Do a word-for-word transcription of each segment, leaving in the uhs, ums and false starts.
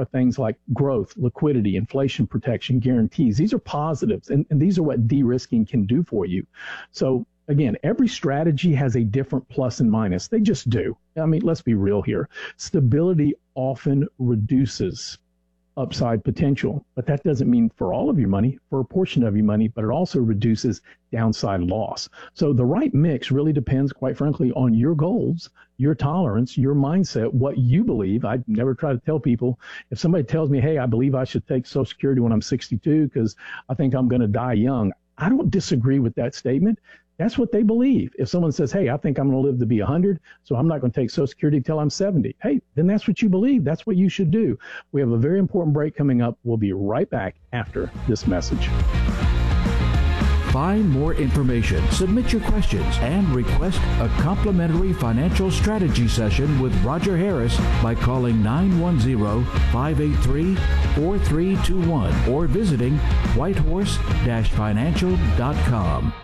are things like growth, liquidity, inflation protection, guarantees. These are positives, and, and these are what de-risking can do for you. So again, every strategy has a different plus and minus. They just do. I mean, let's be real here. Stability often reduces upside potential, but that doesn't mean for all of your money, for a portion of your money, but it also reduces downside loss. So the right mix really depends, quite frankly, on your goals, your tolerance, your mindset, what you believe. I never try to tell people, if somebody tells me, hey, I believe I should take Social Security when I'm sixty-two because I think I'm going to die young, I don't disagree with that statement. That's what they believe. If someone says, hey, I think I'm going to live to be one hundred, so I'm not going to take Social Security till I'm seventy. Hey, then that's what you believe. That's what you should do. We have a very important break coming up. We'll be right back after this message. Find more information, submit your questions, and request a complimentary financial strategy session with Roger Harris by calling nine one zero, five eight three, four three two one or visiting whitehorse dash financial dot com.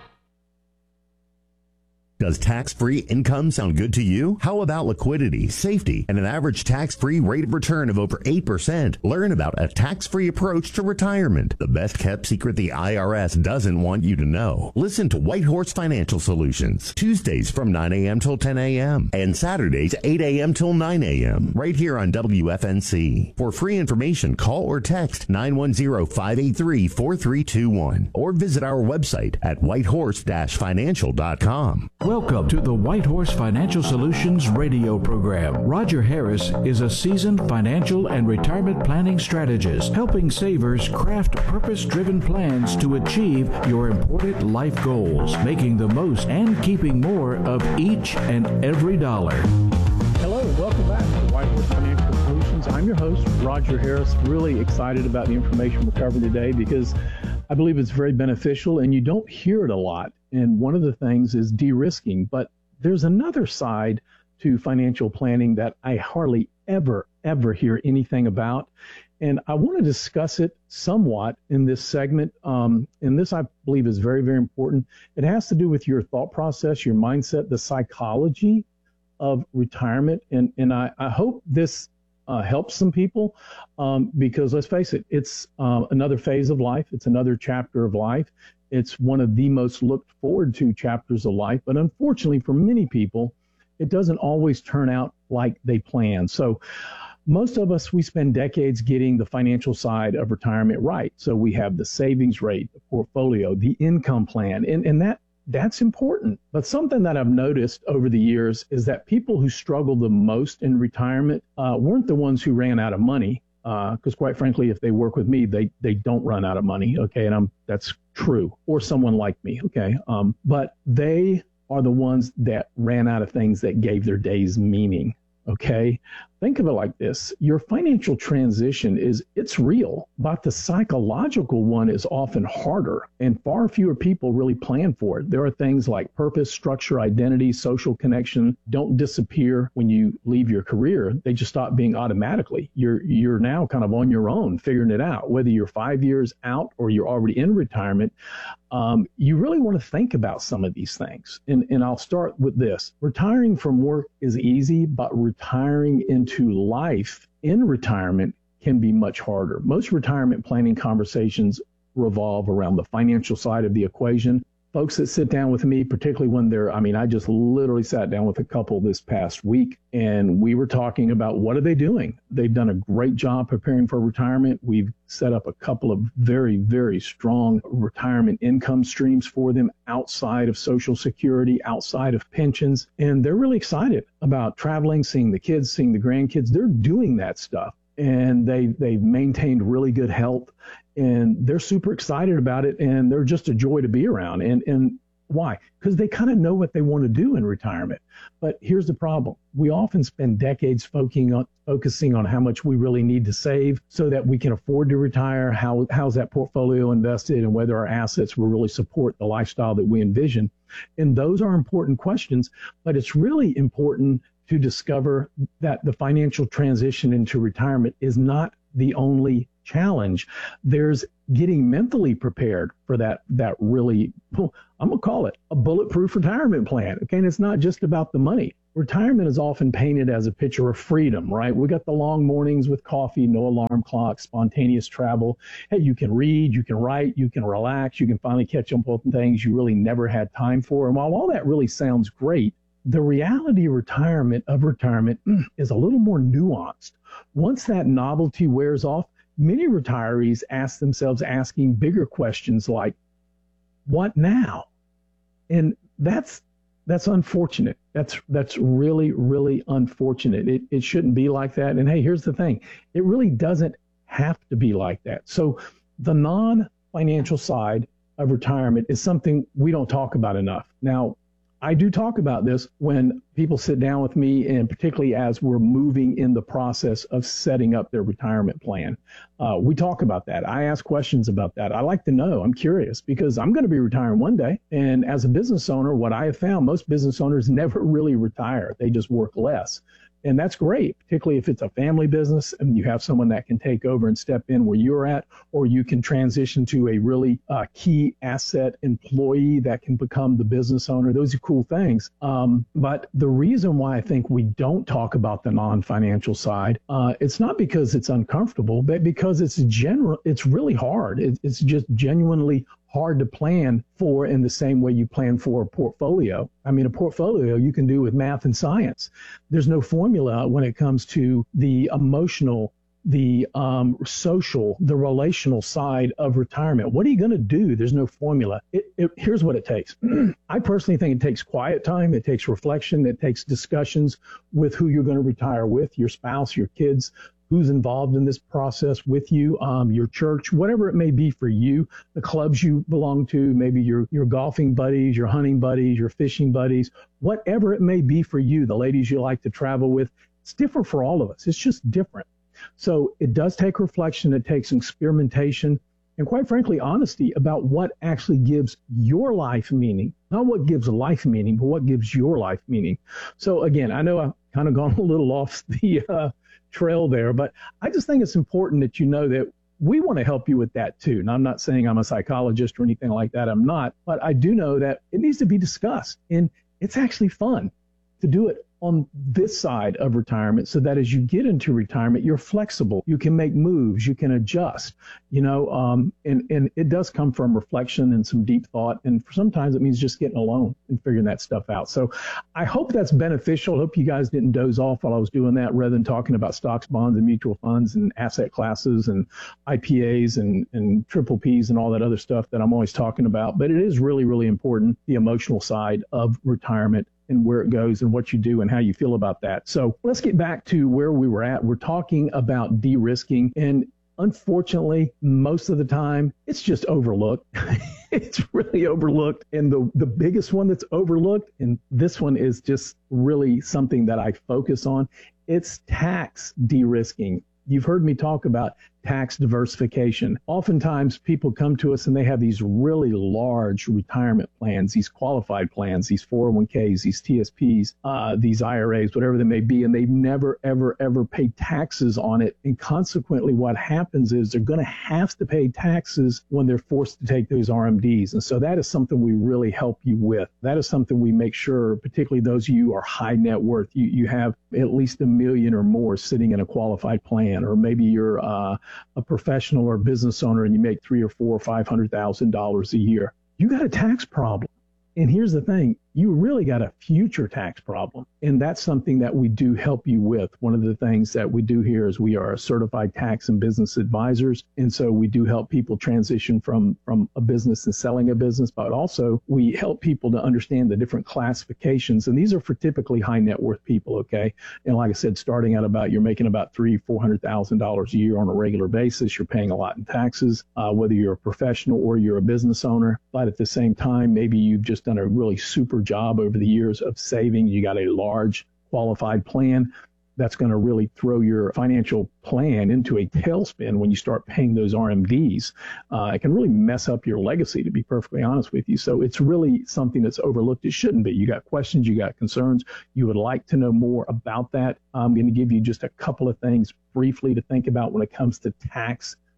Does tax-free income sound good to you? How about liquidity, safety, and an average tax-free rate of return of over eight percent? Learn about a tax-free approach to retirement, the best-kept secret the I R S doesn't want you to know. Listen to Whitehorse Financial Solutions, Tuesdays from nine a.m. till ten a.m. and Saturdays eight a.m. till nine a.m. right here on W F N C. For free information, call or text nine one zero, five eight three, four three two one or visit our website at whitehorse dash financial dot com. Welcome to the Whitehorse Financial Solutions radio program. Roger Harris is a seasoned financial and retirement planning strategist, helping savers craft purpose-driven plans to achieve your important life goals, making the most and keeping more of each and every dollar. Hello, welcome back to Whitehorse Financial Solutions. I'm your host, Roger Harris. Really excited about the information we're covering today because I believe it's very beneficial and you don't hear it a lot. And one of the things is de-risking, but there's another side to financial planning that I hardly ever, ever hear anything about. And I want to discuss it somewhat in this segment. Um, and this, I believe, is very, very important. It has to do with your thought process, your mindset, the psychology of retirement. And, and I, I hope this uh, helps some people um, because let's face it, it's uh, another phase of life. It's another chapter of life. It's one of the most looked forward to chapters of life. But unfortunately, for many people, it doesn't always turn out like they plan. So most of us, we spend decades getting the financial side of retirement right. So we have the savings rate, the portfolio, the income plan, and, and that that's important. But something that I've noticed over the years is that people who struggle the most in retirement uh, weren't the ones who ran out of money. Because uh, quite frankly, if they work with me, they they don't run out of money. Okay, and I'm that's true. Or someone like me. Okay, um, but they are the ones that ran out of things that gave their days meaning. Okay, think of it like this. Your financial transition is, it's real, but the psychological one is often harder and far fewer people really plan for it. There are things like purpose, structure, identity, social connection don't disappear when you leave your career. They just stop being automatically. You're, you're now kind of on your own figuring it out, whether you're five years out or you're already in retirement. Um, you really want to think about some of these things. And, and I'll start with this. Retiring from work is easy, but retiring into life in retirement can be much harder. Most retirement planning conversations revolve around the financial side of the equation. Folks that sit down with me, particularly when they're, I mean, I just literally sat down with a couple this past week and we were talking about what are they doing? They've done a great job preparing for retirement. We've set up a couple of very, very strong retirement income streams for them outside of Social Security, outside of pensions. And they're really excited about traveling, seeing the kids, seeing the grandkids. They're doing that stuff. And they, they've maintained really good health and they're super excited about it. And they're just a joy to be around. And, and why? Because they kind of know what they want to do in retirement. But here's the problem. We often spend decades focusing on, focusing on how much we really need to save so that we can afford to retire, how, how's that portfolio invested, and whether our assets will really support the lifestyle that we envision. And those are important questions, but it's really important to discover that the financial transition into retirement is not the only challenge. There's getting mentally prepared for that, that really, I'm going to call it a bulletproof retirement plan. Okay. And it's not just about the money. retirement is often painted as a picture of freedom, right? We got the long mornings with coffee, no alarm clock, spontaneous travel. Hey, you can read, you can write, you can relax, you can finally catch up on things you really never had time for. And while all that really sounds great, the reality of retirement of retirement is a little more nuanced. Once that novelty wears off, many retirees ask themselves asking bigger questions like, what now? And that's that's unfortunate. That's that's really, really unfortunate. It it shouldn't be like that. And hey, here's the thing. It really doesn't have to be like that. So the non-financial side of retirement is something we don't talk about enough. Now, I do talk about this when people sit down with me, and particularly as we're moving in the process of setting up their retirement plan. Uh, we talk about that. I ask questions about that. I like to know. I'm curious because I'm going to be retiring one day. And as a business owner, what I have found, most business owners never really retire. They just work less. And that's great, particularly if it's a family business and you have someone that can take over and step in where you're at, or you can transition to a really uh, key asset employee that can become the business owner. Those are cool things. Um, but the reason why I think we don't talk about the non-financial side, uh, it's not because it's uncomfortable, but because it's general. It's really hard. It, it's just genuinely hard to plan for in the same way you plan for a portfolio. I mean, a portfolio you can do with math and science. There's no formula when it comes to the emotional, the um, social, the relational side of retirement. What are you going to do? There's no formula. It, it, here's what it takes. I personally think it takes quiet time. It takes reflection. It takes discussions with who you're going to retire with, your spouse, your kids, who's involved in this process with you, um, your church, whatever it may be for you, the clubs you belong to, maybe your, your golfing buddies, your hunting buddies, your fishing buddies, whatever it may be for you, the ladies you like to travel with. It's different for all of us. It's just different. So it does take reflection. It takes experimentation and, quite frankly, honesty about what actually gives your life meaning. Not what gives life meaning, but what gives your life meaning. So again, I know I've kind of gone a little off the uh, trail there, but I just think it's important that you know that we want to help you with that too. And I'm not saying I'm a psychologist or anything like that. I'm not, but I do know that it needs to be discussed, and it's actually fun to do it on this side of retirement, so that as you get into retirement, you're flexible. You can make moves. You can adjust, you know, um, and, and it does come from reflection and some deep thought. And for sometimes it means just getting alone and figuring that stuff out. So I hope that's beneficial. I hope you guys didn't doze off while I was doing that, rather than talking about stocks, bonds, and mutual funds and asset classes and I P As and, and triple Ps and all that other stuff that I'm always talking about. But it is really, really important, the emotional side of retirement, and where it goes and what you do and how you feel about that. So let's get back to where we were at. We're talking about de-risking, and unfortunately, most of the time, it's just overlooked. It's really overlooked. And the, the biggest one that's overlooked, and this one is just really something that I focus on, it's tax de-risking. You've heard me talk about tax diversification. Oftentimes people come to us and they have these really large retirement plans, these qualified plans, these four oh one Ks, these T S Ps, uh, these I R As, whatever they may be, and they've never, ever, ever paid taxes on it. And consequently, what happens is they're going to have to pay taxes when they're forced to take those R M Ds. And so that is something we really help you with. That is something we make sure, particularly those of you who are high net worth, you, you have at least a million or more sitting in a qualified plan, or maybe you're uh, a professional or a business owner and you make three or four or five hundred thousand dollars a year. You got a tax problem. And here's the thing, you really got a future tax problem. And that's something that we do help you with. One of the things that we do here is we are certified tax and business advisors. And so we do help people transition from, from a business and selling a business, but also we help people to understand the different classifications. And these are for typically high net worth people, okay? And like I said, starting out about, you're making about three, four hundred thousand dollars a year on a regular basis. You're paying a lot in taxes, uh, whether you're a professional or you're a business owner. But at the same time, maybe you've just done a really super job over the years of saving. You got a large qualified plan that's going to really throw your financial plan into a tailspin when you start paying those R M Ds. Uh, it can really mess up your legacy, to be perfectly honest with you. So it's really something that's overlooked. It shouldn't be. You got questions, you got concerns, you would like to know more about that. I'm going to give you just a couple of things briefly to think about when it comes to tax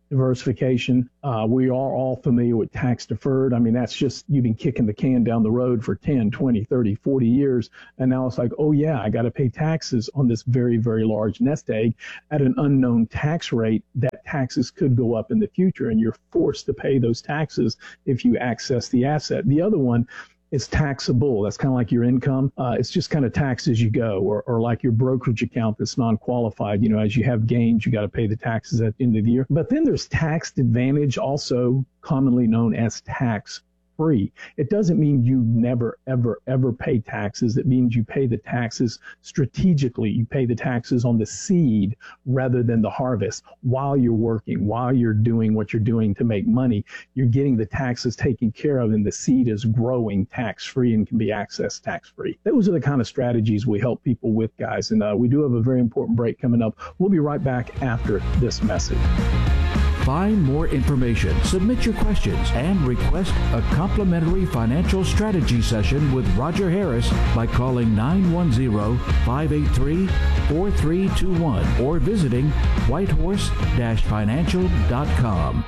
diversification. Uh, we are all familiar with tax deferred. I mean, that's just, you've been kicking the can down the road for ten, twenty, thirty, forty years. And now it's like, oh yeah, I got to pay taxes on this very, very large nest egg at an unknown tax rate. That taxes could go up in the future, and you're forced to pay those taxes if you access the asset. The other one, it's taxable. That's kind of like your income. Uh, it's just kind of taxed as you go, or, or like your brokerage account that's non-qualified. You know, as you have gains, you got to pay the taxes at the end of the year. But then there's taxed advantage, also commonly known as tax free. It doesn't mean you never, ever, ever pay taxes. It means you pay the taxes strategically. You pay the taxes on the seed rather than the harvest. While you're working, while you're doing what you're doing to make money, you're getting the taxes taken care of, and the seed is growing tax-free and can be accessed tax-free. Those are the kind of strategies we help people with, guys. And uh, we do have a very important break coming up. We'll be right back after this message. Find more information, submit your questions, and request a complimentary financial strategy session with Roger Harris by calling nine one zero, five eight three, four three two one or visiting whitehorse dash financial dot com.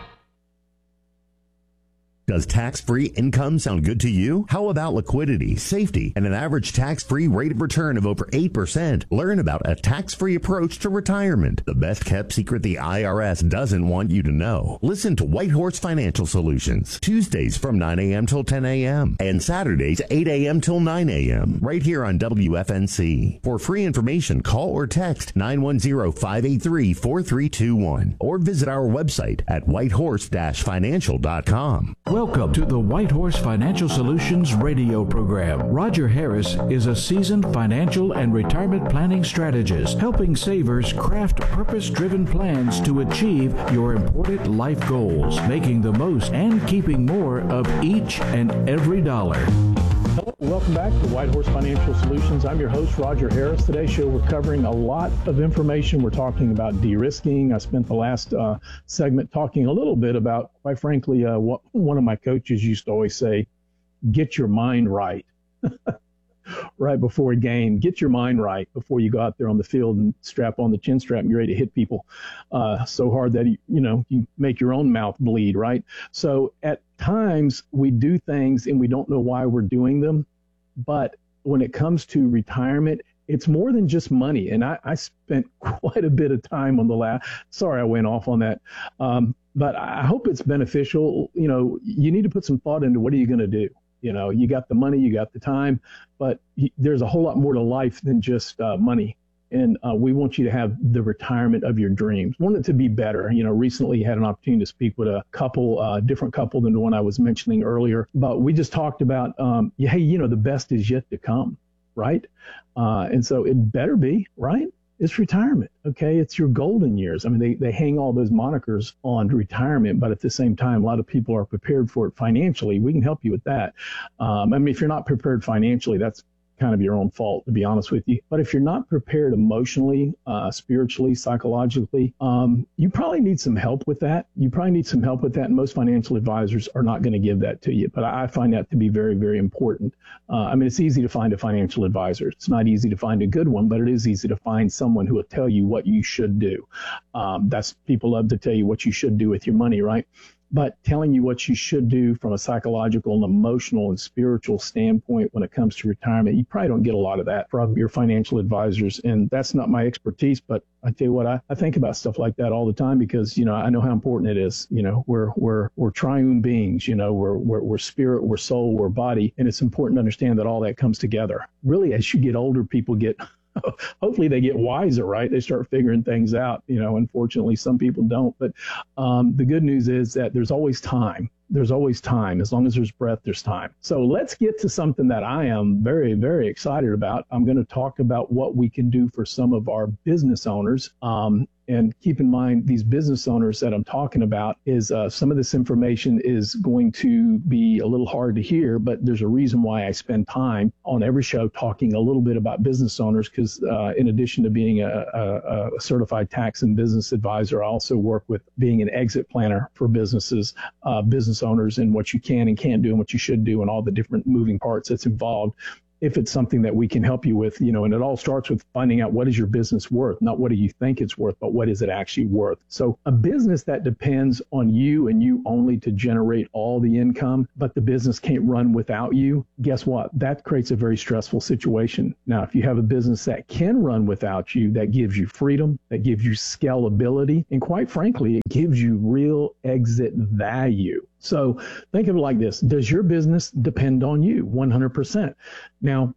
Does tax-free income sound good to you? How about liquidity, safety, and an average tax-free rate of return of over eight percent? Learn about a tax-free approach to retirement, the best-kept secret the I R S doesn't want you to know. Listen to Whitehorse Financial Solutions, Tuesdays from nine a.m. till ten a.m. and Saturdays eight a.m. till nine a.m. right here on W F N C. For free information, call or text nine one zero, five eight three, four three two one or visit our website at whitehorse dash financial dot com. Welcome to the Whitehorse Financial Solutions radio program. Roger Harris is a seasoned financial and retirement planning strategist, helping savers craft purpose-driven plans to achieve your important life goals, making the most and keeping more of each and every dollar. Hello, welcome back to Whitehorse Financial Solutions. I'm your host, Roger Harris. Today's show, we're covering a lot of information. We're talking about de-risking. I spent the last uh, segment talking a little bit about, quite frankly, uh, what one of my coaches used to always say, get your mind right. Right before a game, get your mind right before you go out there on the field and strap on the chin strap and get ready to hit people uh, so hard that, you, you know, you make your own mouth bleed, right? So at times we do things and we don't know why we're doing them. But when it comes to retirement, it's more than just money. And I, I spent quite a bit of time on the last, sorry, I went off on that. Um, but I hope it's beneficial. You know, you need to put some thought into what are you going to do? You know, you got the money, you got the time, but there's a whole lot more to life than just uh, money. And uh, we want you to have the retirement of your dreams. Want it to be better. You know, recently had an opportunity to speak with a couple, uh, different couple than the one I was mentioning earlier. But we just talked about, um, hey, you know, the best is yet to come, right? Uh, and so it better be, right? It's retirement, okay? It's your golden years. I mean, they, they hang all those monikers on retirement, but at the same time, a lot of people are prepared for it financially. We can help you with that. Um, I mean, if you're not prepared financially, that's kind of your own fault, to be honest with you. But if you're not prepared emotionally, uh, spiritually, psychologically, um, you probably need some help with that. You probably need some help with that. And most financial advisors are not going to give that to you. But I find that to be very, very important. Uh, I mean, it's easy to find a financial advisor. It's not easy to find a good one, but it is easy to find someone who will tell you what you should do. Um, that's people love to tell you what you should do with your money, right? But telling you what you should do from a psychological and emotional and spiritual standpoint when it comes to retirement, you probably don't get a lot of that from your financial advisors. And that's not my expertise, but I tell you what, I, I think about stuff like that all the time because, you know, I know how important it is. You know, we're we're we're triune beings, you know, we're we're, we're spirit, we're soul, we're body. And it's important to understand that all that comes together. Really, as you get older, people get hopefully they get wiser, right? They start figuring things out. You know, unfortunately, some people don't. But um, the good news is that there's always time. There's always time. As long as there's breath, there's time. So let's get to something that I am very, very excited about. I'm going to talk about what we can do for some of our business owners. Um, and keep in mind, these business owners that I'm talking about is uh, some of this information is going to be a little hard to hear, but there's a reason why I spend time on every show talking a little bit about business owners because uh, in addition to being a, a, a certified tax and business advisor, I also work with being an exit planner for businesses, uh, business owners, and what you can and can't do and what you should do and all the different moving parts that's involved if it's something that we can help you with, you know, and it all starts with finding out what is your business worth, not what do you think it's worth, but what is it actually worth. So a business that depends on you and you only to generate all the income, but the business can't run without you, guess what? That creates a very stressful situation. Now, if you have a business that can run without you, that gives you freedom, that gives you scalability, and quite frankly, it gives you real exit value. So think of it like this. Does your business depend on you? one hundred percent. Now,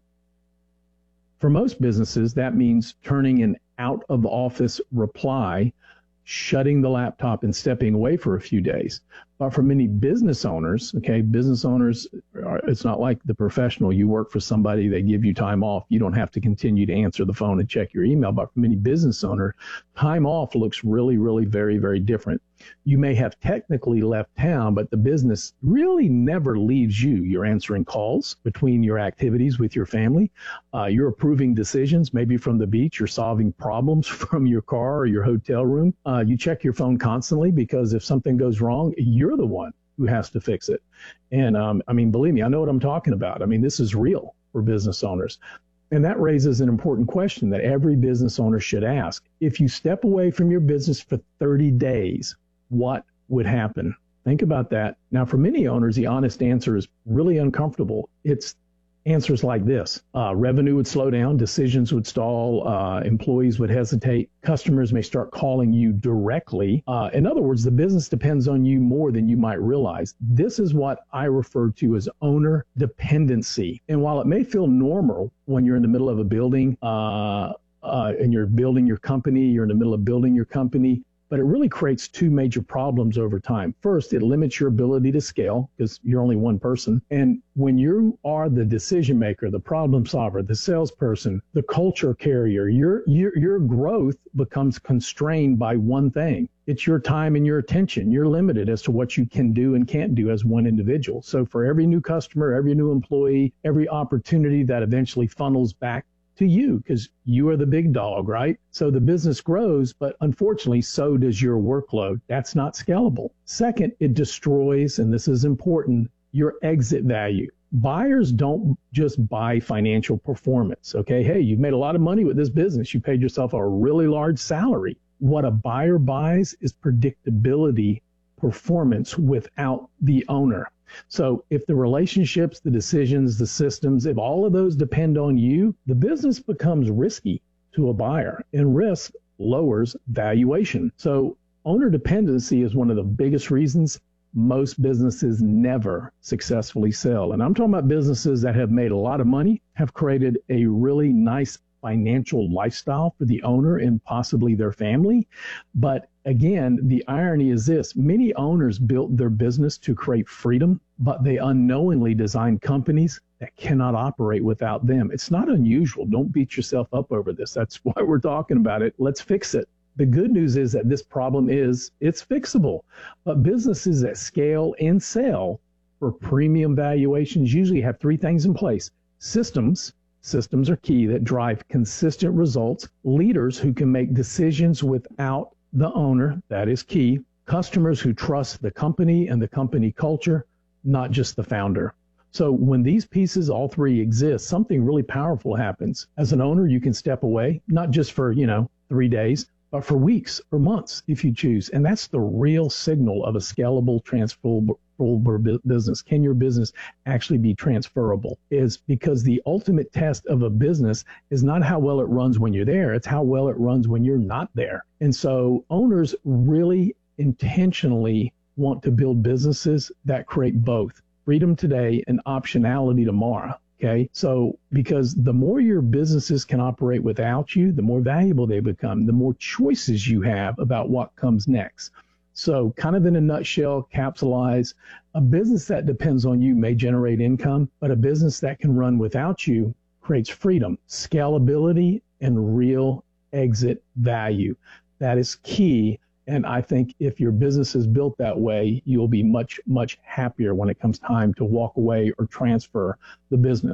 for most businesses, that means turning an out-of-office reply, shutting the laptop and stepping away for a few days. But for many business owners, okay, business owners, are, it's not like the professional. You work for somebody, they give you time off. You don't have to continue to answer the phone and check your email. But for many business owners, time off looks really, really very, very different. You may have technically left town, but the business really never leaves you. You're answering calls between your activities with your family. Uh, you're approving decisions, maybe from the beach. You're solving problems from your car or your hotel room. Uh, you check your phone constantly because if something goes wrong, you're the one who has to fix it. And um, I mean, believe me, I know what I'm talking about. I mean, this is real for business owners. And that raises an important question that every business owner should ask. If you step away from your business for thirty days, what would happen? Think about that. Now, for many owners, the honest answer is really uncomfortable. It's answers like this. Uh, revenue would slow down, decisions would stall, uh, employees would hesitate, customers may start calling you directly. Uh, in other words, the business depends on you more than you might realize. This is what I refer to as owner dependency. And while it may feel normal when you're in the middle of a building uh, uh, and you're building your company, you're in the middle of building your company, but it really creates two major problems over time. First, it limits your ability to scale because you're only one person. And when you are the decision maker, the problem solver, the salesperson, the culture carrier, your, your, your growth becomes constrained by one thing. It's your time and your attention. You're limited as to what you can do and can't do as one individual. So for every new customer, every new employee, every opportunity that eventually funnels back to you, because you are the big dog, right? So the business grows, but unfortunately, so does your workload. That's not scalable. Second, it destroys, and this is important, your exit value. Buyers don't just buy financial performance, okay? Hey, you've made a lot of money with this business. You paid yourself a really large salary. What a buyer buys is predictability, performance without the owner. So if the relationships, the decisions, the systems, if all of those depend on you, the business becomes risky to a buyer, and risk lowers valuation. So owner dependency is one of the biggest reasons most businesses never successfully sell. And I'm talking about businesses that have made a lot of money, have created a really nice financial lifestyle for the owner and possibly their family. But again, the irony is this: many owners built their business to create freedom, but they unknowingly designed companies that cannot operate without them. It's not unusual. Don't beat yourself up over this. That's why we're talking about it. Let's fix it. The good news is that this problem is, it's fixable. But businesses that scale and sell for premium valuations usually have three things in place: systems. Systems are key that drive consistent results. Leaders who can make decisions without the owner, that is key. Customers who trust the company and the company culture, not just the founder. So when these pieces, all three exist, something really powerful happens. As an owner, you can step away, not just for, you know, three days, but for weeks or months if you choose. And that's the real signal of a scalable, transferable business. Can your business actually be transferable? Is because the ultimate test of a business is not how well it runs when you're there, it's how well it runs when you're not there. And so owners really intentionally want to build businesses that create both freedom today and optionality tomorrow. Okay, so because the more your businesses can operate without you, the more valuable they become, the more choices you have about what comes next. So kind of in a nutshell, capsulize, a business that depends on you may generate income, but a business that can run without you creates freedom, scalability, and real exit value. That is key. And I think if your business is built that way, you'll be much, much happier when it comes time to walk away or transfer the business.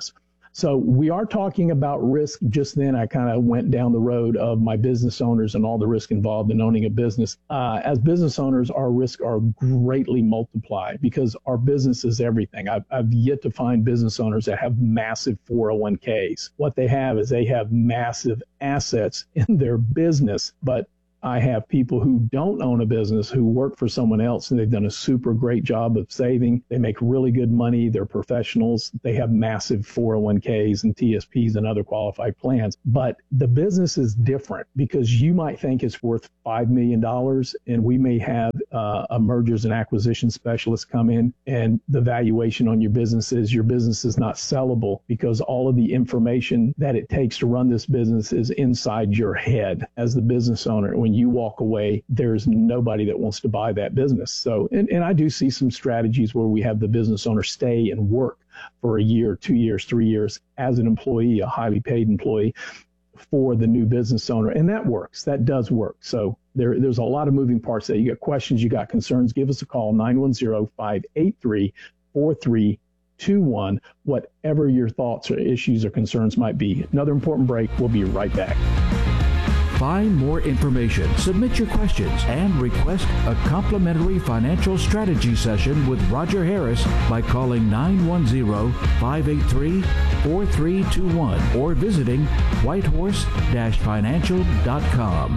So we are talking about risk. Just then, I kind of went down the road of my business owners and all the risk involved in owning a business. Uh, as business owners, our risks are greatly multiplied because our business is everything. I've, I've yet to find business owners that have massive four oh one k's. What they have is they have massive assets in their business, but I have people who don't own a business who work for someone else, and they've done a super great job of saving. They make really good money. They're professionals. They have massive four oh one k's and T S P's and other qualified plans. But the business is different because you might think it's worth five million dollars, and we may have uh, a mergers and acquisition specialist come in, and the valuation on your business is your business is not sellable because all of the information that it takes to run this business is inside your head as the business owner. When you walk away, there's nobody that wants to buy that business. So, and, and I do see some strategies where we have the business owner stay and work for a year, two years, three years as an employee, a highly paid employee for the new business owner. And that works. That does work. So there, there's a lot of moving parts there. You got questions, you got concerns, give us a call, nine one zero, five eight three, four three two one, whatever your thoughts or issues or concerns might be. Another important break. We'll be right back. Find more information, submit your questions, and request a complimentary financial strategy session with Roger Harris by calling nine one zero, five eight three, four three two one or visiting whitehorse dash financial dot com.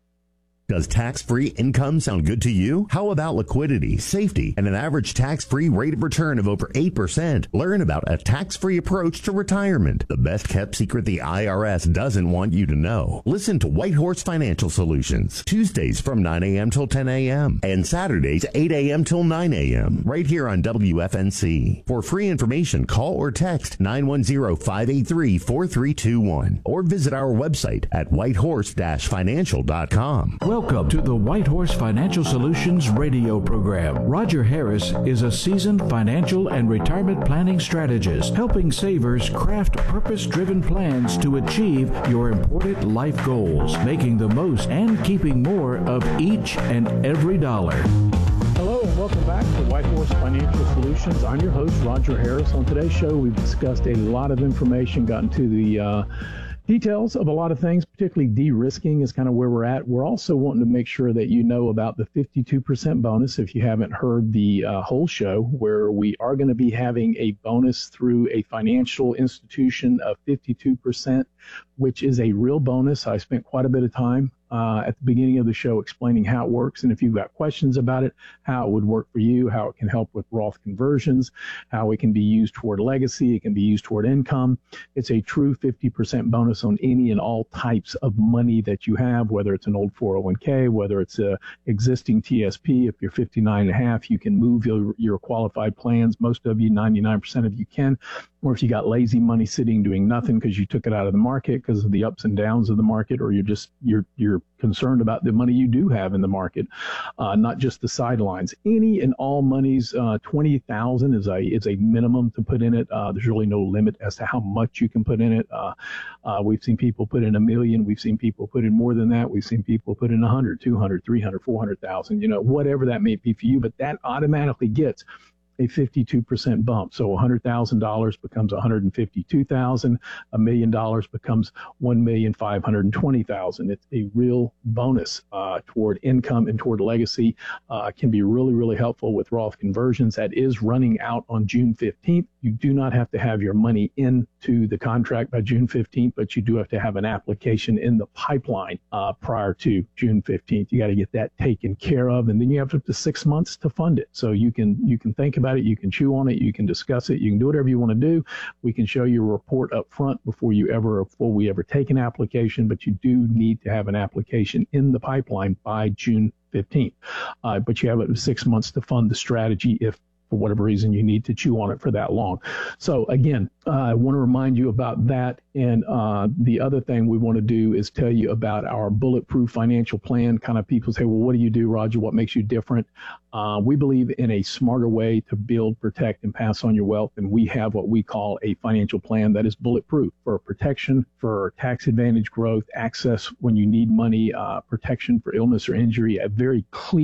Does tax-free income sound good to you? How about liquidity, safety, and an average tax-free rate of return of over eight percent? Learn about a tax-free approach to retirement, the best-kept secret the I R S doesn't want you to know. Listen to Whitehorse Financial Solutions, Tuesdays from nine a.m. till ten a.m. and Saturdays eight a.m. till nine a.m. right here on W F N C. For free information, call or text nine one zero, five eight three, four three two one or visit our website at whitehorse dash financial dot com. Welcome to the Whitehorse Financial Solutions radio program. Roger Harris is a seasoned financial and retirement planning strategist, helping savers craft purpose-driven plans to achieve your important life goals, making the most and keeping more of each and every dollar. Hello and welcome back to Whitehorse Financial Solutions. I'm your host, Roger Harris. On today's show, we've discussed a lot of information, gotten to the uh, details of a lot of things, particularly de-risking is kind of where we're at. We're also wanting to make sure that you know about the fifty-two percent bonus if you haven't heard the uh, whole show, where we are going to be having a bonus through a financial institution of fifty-two percent, which is a real bonus. I spent quite a bit of time Uh, at the beginning of the show explaining how it works. And if you've got questions about it, how it would work for you, how it can help with Roth conversions, how it can be used toward legacy, it can be used toward income. It's a true fifty percent bonus on any and all types of money that you have, whether it's an old four oh one k, whether it's a existing T S P. If you're fifty-nine and a half, you can move your, your qualified plans. Most of you, ninety-nine percent of you can. Or if you got lazy money sitting doing nothing because you took it out of the market because of the ups and downs of the market, or you're just you're you're concerned about the money you do have in the market, uh, not just the sidelines. Any and all monies, uh, twenty thousand is a is a minimum to put in it. Uh, there's really no limit as to how much you can put in it. Uh, uh, we've seen people put in a million. We've seen people put in more than that. We've seen people put in one hundred, two hundred, three hundred, four hundred thousand. You know, whatever that may be for you, but that automatically gets a fifty-two percent bump. So one hundred thousand dollars becomes one hundred fifty-two thousand dollars. A million dollars becomes one million five hundred twenty thousand dollars. It's a real bonus uh, toward income and toward legacy. Uh, can be really, really helpful with Roth conversions. That is running out on June fifteenth. You do not have to have your money into the contract by June fifteenth, but you do have to have an application in the pipeline uh, prior to June fifteenth. You got to get that taken care of, and then you have up to six months to fund it. So you can you can think about it, you can chew on it, you can discuss it, you can do whatever you want to do. We can show you a report up front before you ever before we ever take an application, but you do need to have an application in the pipeline by June fifteenth. Uh, but you have up to six months to fund the strategy if for whatever reason you need to chew on it for that long. So again, uh, I want to remind you about that. And uh, the other thing we want to do is tell you about our bulletproof financial plan. Kind of people say, well, what do you do, Roger? What makes you different? Uh, we believe in a smarter way to build, protect, and pass on your wealth. And we have what we call a financial plan that is bulletproof for protection, for tax advantage growth, access when you need money, uh, protection for illness or injury, a very clear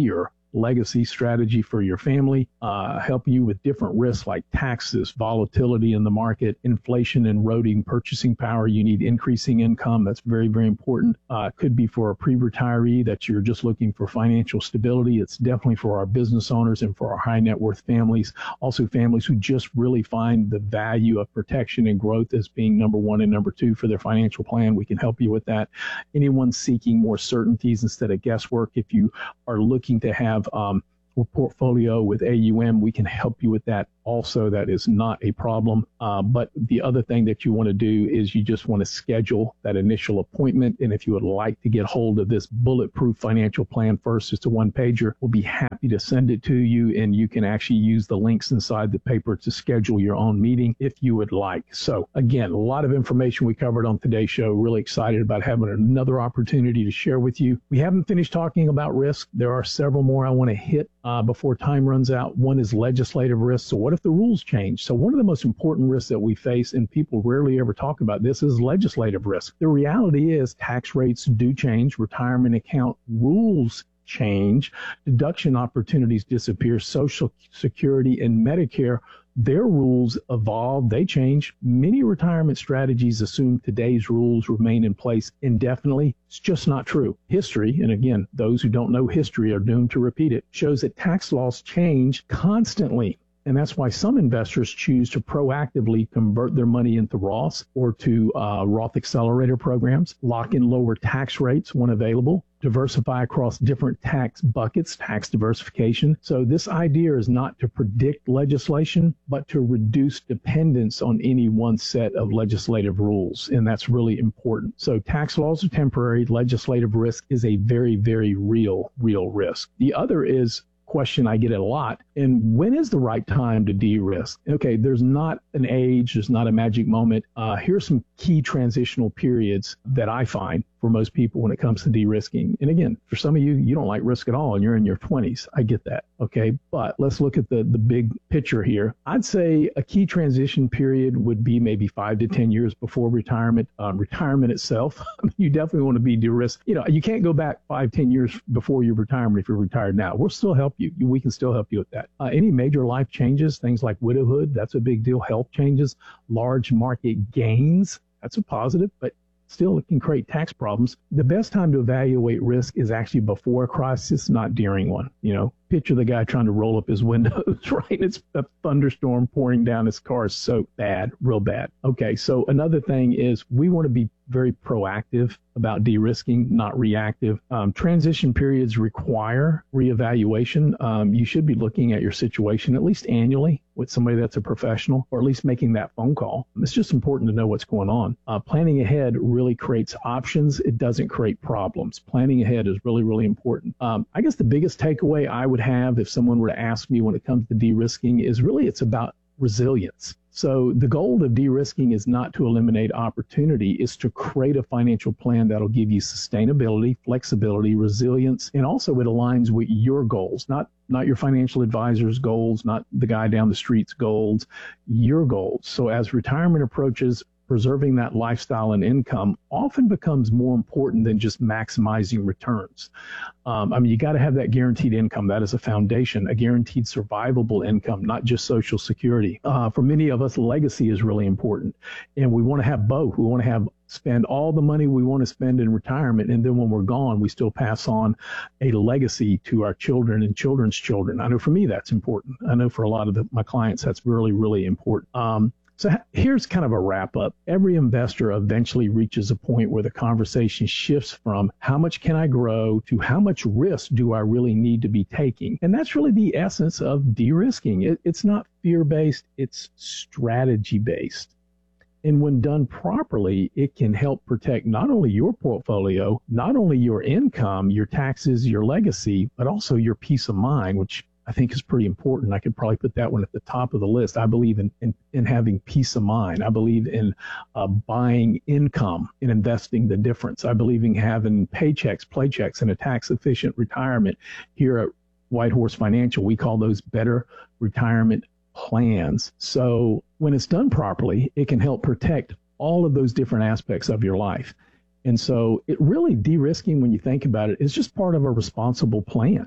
legacy strategy for your family, uh, help you with different risks like taxes, volatility in the market, inflation eroding purchasing power. You need increasing income. That's very, very important. Uh, could be for a pre-retiree that you're just looking for financial stability. It's definitely for our business owners and for our high net worth families. Also families who just really find the value of protection and growth as being number one and number two for their financial plan. We can help you with that. Anyone seeking more certainties instead of guesswork, if you are looking to have um, a portfolio with A U M, we can help you with that also. That is not a problem. Uh, but the other thing that you want to do is you just want to schedule that initial appointment. And if you would like to get hold of this bulletproof financial plan first, it's a one pager. We'll be happy to send it to you, and you can actually use the links inside the paper to schedule your own meeting if you would like. So again, a lot of information we covered on today's show. Really excited about having another opportunity to share with you. We haven't finished talking about risk. There are several more I want to hit uh, before time runs out. One is legislative risk. So what if the rules change? So one of the most important risks that we face, and people rarely ever talk about this, is legislative risk. The reality is tax rates do change, retirement account rules change, deduction opportunities disappear, Social Security and Medicare, their rules evolve, they change. Many retirement strategies assume today's rules remain in place indefinitely. It's just not true. History, and again, those who don't know history are doomed to repeat it, shows that tax laws change constantly. And that's why some investors choose to proactively convert their money into Roths or to uh, Roth accelerator programs, lock in lower tax rates when available, diversify across different tax buckets, tax diversification. So this idea is not to predict legislation, but to reduce dependence on any one set of legislative rules. And that's really important. So tax laws are temporary. Legislative risk is a very, very real, real risk. The other is question I get a lot. And when is the right time to de-risk? Okay, there's not an age, there's not a magic moment. Uh, here's some key transitional periods that I find for most people when it comes to de-risking. And again, for some of you, you don't like risk at all and you're in your twenties. I get that. Okay, but let's look at the, the big picture here. I'd say a key transition period would be maybe five to ten years before retirement. Um, retirement itself, you definitely want to be de-risked. You know, you can't go back five, ten years before your retirement if you're retired now. We'll still help you. We can still help you with that. Uh, any major life changes, things like widowhood, that's a big deal. Health changes, large market gains, that's a positive, but still it can create tax problems. The best time to evaluate risk is actually before a crisis, not during one. You know, picture the guy trying to roll up his windows, right? It's a thunderstorm pouring down, his car is so bad, real bad. Okay, so another thing is we want to be very proactive about de-risking, not reactive. Um, transition periods require reevaluation. Um, you should be looking at your situation at least annually with somebody that's a professional, or at least making that phone call. It's just important to know what's going on. Uh, planning ahead really creates options. It doesn't create problems. Planning ahead is really, really important. Um, I guess the biggest takeaway I would have if someone were to ask me when it comes to de-risking is really it's about resilience. So the goal of de-risking is not to eliminate opportunity, it's to create a financial plan that'll give you sustainability, flexibility, resilience, and also it aligns with your goals, not, not your financial advisor's goals, not the guy down the street's goals, your goals. So as retirement approaches, preserving that lifestyle and income often becomes more important than just maximizing returns. Um, I mean, you got to have that guaranteed income. That is a foundation, a guaranteed survivable income, not just Social Security. Uh, for many of us, legacy is really important. And we want to have both. We want to have spend all the money we want to spend in retirement. And then when we're gone, we still pass on a legacy to our children and children's children. I know for me, that's important. I know for a lot of the, my clients, that's really, really important. Um, So here's kind of a wrap up. Every investor eventually reaches a point where the conversation shifts from how much can I grow to how much risk do I really need to be taking? And that's really the essence of de-risking. It, it's not fear-based, it's strategy-based. And when done properly, it can help protect not only your portfolio, not only your income, your taxes, your legacy, but also your peace of mind, which I think is pretty important. I could probably put that one at the top of the list. I believe in, in, in having peace of mind. I believe in uh, buying income and investing the difference. I believe in having paychecks, playchecks, and a tax-efficient retirement. Here at Whitehorse Financial, we call those better retirement plans. So when it's done properly, it can help protect all of those different aspects of your life. And so it really de-risking, when you think about it, is just part of a responsible plan.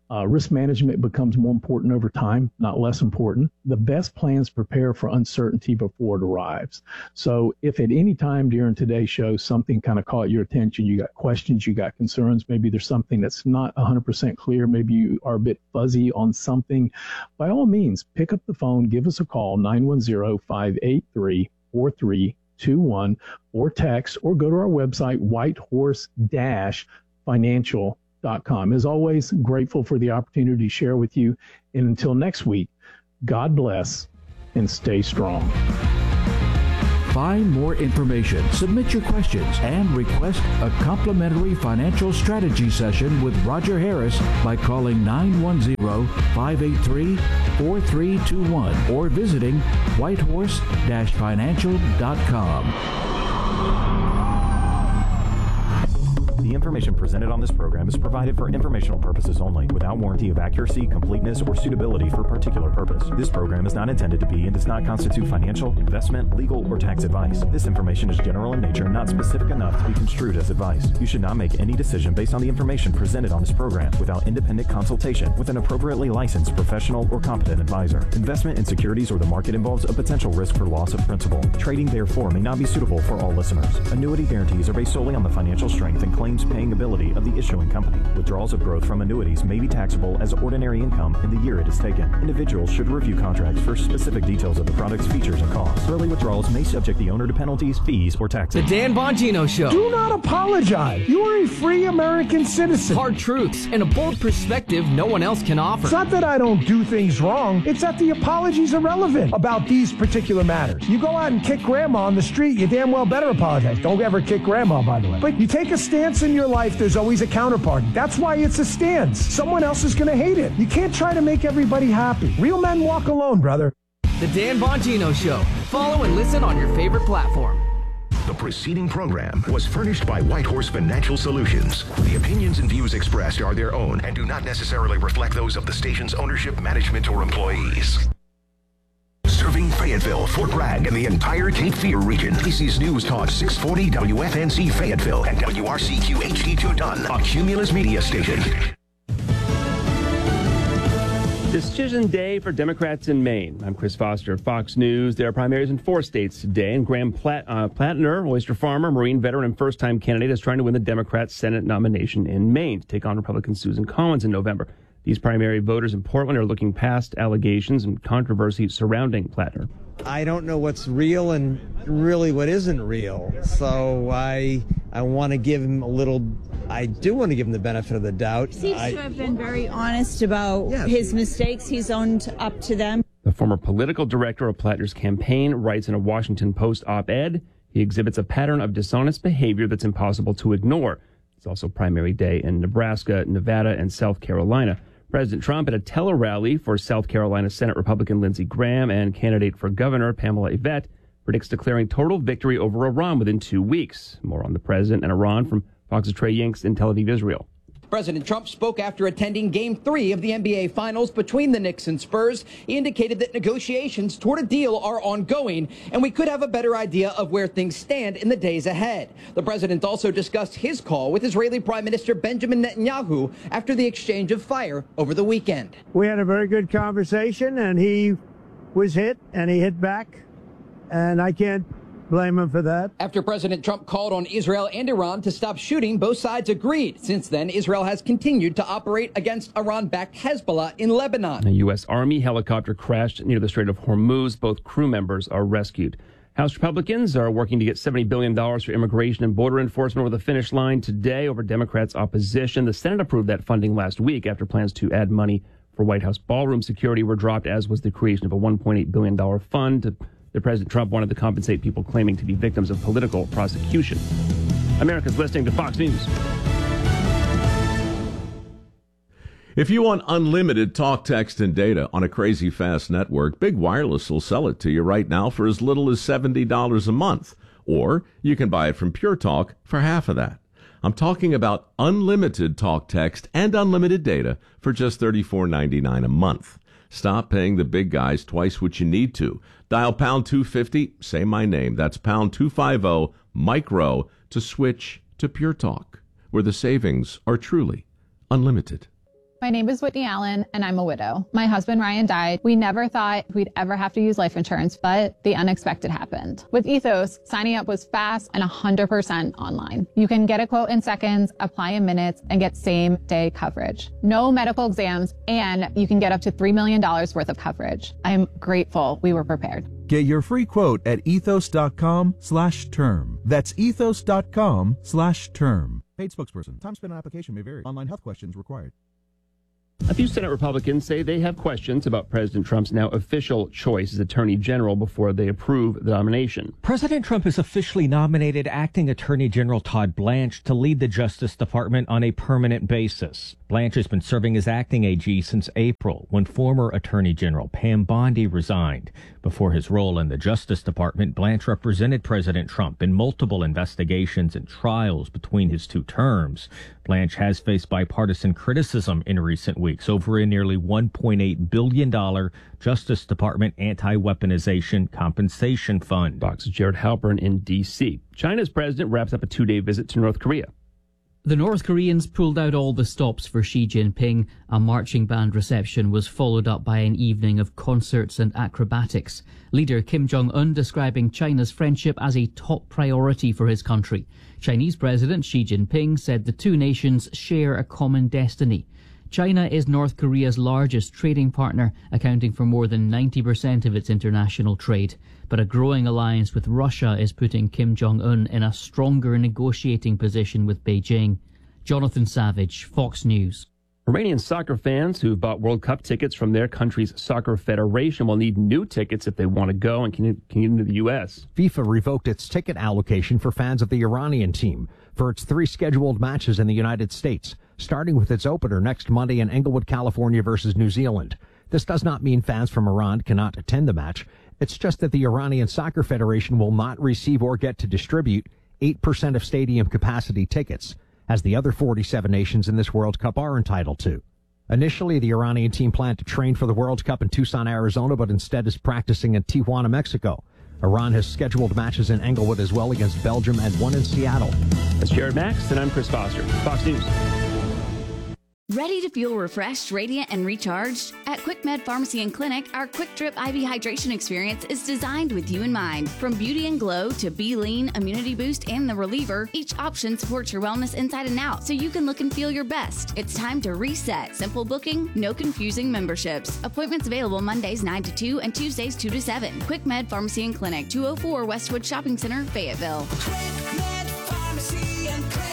Uh, risk management becomes more important over time, not less important. The best plans prepare for uncertainty before it arrives. So if at any time during today's show something kind of caught your attention, you got questions, you got concerns, maybe there's something that's not one hundred percent clear, maybe you are a bit fuzzy on something, by all means, pick up the phone, give us a call, nine one zero, five eight three, four three two one, or text, or go to our website, whitehorse dash financial dot com. As always, grateful for the opportunity to share with you. And until next week, God bless and stay strong. Find more information, submit your questions, and request a complimentary financial strategy session with Roger Harris by calling nine one zero, five eight three, four three two one or visiting whitehorse dash financial dot com. The information presented on this program is provided for informational purposes only, without warranty of accuracy, completeness, or suitability for a particular purpose. This program is not intended to be and does not constitute financial, investment, legal, or tax advice. This information is general in nature and not specific enough to be construed as advice. You should not make any decision based on the information presented on this program without independent consultation with an appropriately licensed professional or competent advisor. Investment in securities or the market involves a potential risk for loss of principal. Trading, therefore, may not be suitable for all listeners. Annuity guarantees are based solely on the financial strength and claims paying ability of the issuing company. Withdrawals of growth from annuities may be taxable as ordinary income in the year it is taken. Individuals should review contracts for specific details of the product's features and costs. Early withdrawals may subject the owner to penalties, fees, or taxes. The Dan Bongino Show. Do not apologize. You are a free American citizen. Hard truths and a bold perspective no one else can offer. It's not that I don't do things wrong. It's that the apologies are relevant about these particular matters. You go out and kick grandma on the street, you damn well better apologize. Don't ever kick grandma, by the way. But you take a stance in your life, there's always a counterparty. That's why it's a stance. Someone else is going to hate it. You can't try to make everybody happy. Real men walk alone, brother. The Dan Bongino Show. Follow and listen on your favorite platform. The preceding program was furnished by Whitehorse Financial Solutions. The opinions and views expressed are their own and do not necessarily reflect those of the station's ownership, management, or employees. Serving Fayetteville, Fort Bragg, and the entire Cape Fear region. This is News Talk six forty W F N C Fayetteville and W R C Q H D two Dunn, a Cumulus media station. Decision day for Democrats in Maine. I'm Chris Foster, Fox News. There are primaries in four states today, and Graham Platt, uh, Plattner, oyster farmer, Marine veteran, and first-time candidate, is trying to win the Democrat Senate nomination in Maine to take on Republican Susan Collins in November. These primary voters in Portland are looking past allegations and controversy surrounding Plattner. I don't know what's real and really what isn't real. So I I want to give him a little, I do want to give him the benefit of the doubt. He seems I, to have been very honest about yeah. his mistakes. He's owned up to them. The former political director of Plattner's campaign writes in a Washington Post op-ed, he exhibits a pattern of dishonest behavior that's impossible to ignore. It's also primary day in Nebraska, Nevada, and South Carolina. President Trump at a tele-rally for South Carolina Senate Republican Lindsey Graham and candidate for governor Pamela Yvette predicts declaring total victory over Iran within two weeks. More on the president and Iran from Fox's Trey Yanks in Tel Aviv, Israel. President Trump spoke after attending Game three of the N B A Finals between the Knicks and Spurs. He indicated that negotiations toward a deal are ongoing, and we could have a better idea of where things stand in the days ahead. The president also discussed his call with Israeli Prime Minister Benjamin Netanyahu after the exchange of fire over the weekend. We had a very good conversation, and he was hit, and he hit back, and I can't blame him for that. After President Trump called on Israel and Iran to stop shooting, both sides agreed. Since then, Israel has continued to operate against Iran-backed Hezbollah in Lebanon. A U S. Army helicopter crashed near the Strait of Hormuz. Both crew members are rescued. House Republicans are working to get seventy billion dollars for immigration and border enforcement over the finish line today over Democrats' opposition. The Senate approved that funding last week after plans to add money for White House ballroom security were dropped, as was the creation of a one point eight billion dollars fund to that President Trump wanted to compensate people claiming to be victims of political prosecution. America's listening to Fox News. If you want unlimited talk, text, and data on a crazy fast network, Big Wireless will sell it to you right now for as little as seventy dollars a month. Or you can buy it from Pure Talk for half of that. I'm talking about unlimited talk, text, and unlimited data for just thirty-four ninety-nine a month. Stop paying the big guys twice what you need to. Dial pound two fifty, say my name. That's pound two fifty, micro, to switch to Pure Talk, where the savings are truly unlimited. My name is Whitney Allen, and I'm a widow. My husband, Ryan, died. We never thought we'd ever have to use life insurance, but the unexpected happened. With Ethos, signing up was fast and one hundred percent online. You can get a quote in seconds, apply in minutes, and get same-day coverage. No medical exams, and you can get up to three million dollars worth of coverage. I'm grateful we were prepared. Get your free quote at ethos.com slash term. That's ethos.com slash term. Paid spokesperson. Time spent on application may vary. Online health questions required. A few Senate Republicans say they have questions about President Trump's now official choice as Attorney General before they approve the nomination. President Trump has officially nominated Acting Attorney General Todd Blanche to lead the Justice Department on a permanent basis. Blanche has been serving as acting A G since April, when former Attorney General Pam Bondi resigned. Before his role in the Justice Department, Blanche represented President Trump in multiple investigations and trials between his two terms. Blanche has faced bipartisan criticism in recent weeks over a nearly one point eight billion dollars Justice Department anti-weaponization compensation fund. Fox's Jared Halpern in D C China's president wraps up a two-day visit to North Korea. The North Koreans pulled out all the stops for Xi Jinping. A marching band reception was followed up by an evening of concerts and acrobatics. Leader Kim Jong-un describing China's friendship as a top priority for his country. Chinese President Xi Jinping said the two nations share a common destiny. China is North Korea's largest trading partner, accounting for more than ninety percent of its international trade. But a growing alliance with Russia is putting Kim Jong-un in a stronger negotiating position with Beijing. Jonathan Savage, Fox News. Romanian soccer fans who bought World Cup tickets from their country's soccer federation will need new tickets if they want to go and can get into the U S. FIFA revoked its ticket allocation for fans of the Iranian team for its three scheduled matches in the United States, starting with its opener next Monday in Englewood, California versus New Zealand. This does not mean fans from Iran cannot attend the match. It's just that the Iranian Soccer Federation will not receive or get to distribute eight percent of stadium capacity tickets, as the other forty-seven nations in this World Cup are entitled to. Initially, the Iranian team planned to train for the World Cup in Tucson, Arizona, but instead is practicing in Tijuana, Mexico. Iran has scheduled matches in Englewood as well against Belgium and one in Seattle. That's Jared Max, and I'm Chris Foster, Fox News. Ready to feel refreshed, radiant, and recharged? At QuickMed Pharmacy and Clinic, our Quick Drip I V hydration experience is designed with you in mind. From Beauty and Glow to Be Lean, Immunity Boost, and the Reliever, each option supports your wellness inside and out so you can look and feel your best. It's time to reset. Simple booking, no confusing memberships. Appointments available Mondays nine to two and Tuesdays two to seven. QuickMed Pharmacy and Clinic, two oh four Westwood Shopping Center, Fayetteville. QuickMed Pharmacy and Clinic.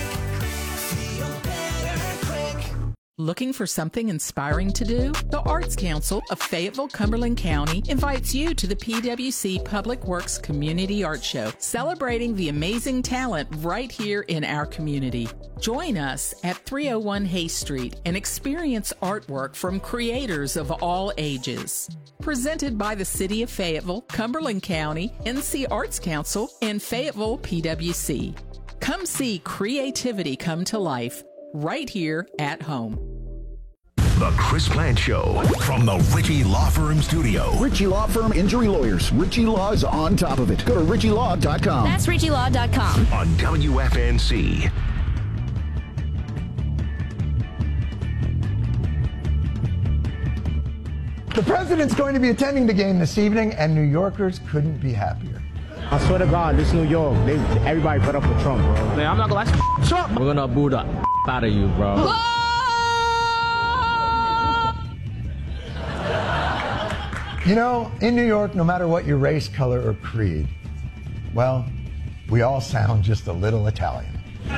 Looking for something inspiring to do? The Arts Council of Fayetteville, Cumberland County invites you to the P W C Public Works Community Art Show, celebrating the amazing talent right here in our community. Join us at three oh one Hay Street and experience artwork from creators of all ages. Presented by the City of Fayetteville, Cumberland County, N C Arts Council, and Fayetteville P W C. Come see creativity come to life right here at home. The Chris Plante Show from the Ritchie Law Firm Studio. Ritchie Law Firm, injury lawyers. Ritchie Law is on top of it. Go to ritchie law dot com. That's ritchie law dot com. On W F N C. The president's going to be attending the game this evening, and New Yorkers couldn't be happier. I swear to God, this New York, they, everybody put up with Trump, bro. Man, I'm not gonna lie. Trump! We're gonna boo the out of you, bro. You know, in New York, no matter what your race, color, or creed, well, we all sound just a little Italian.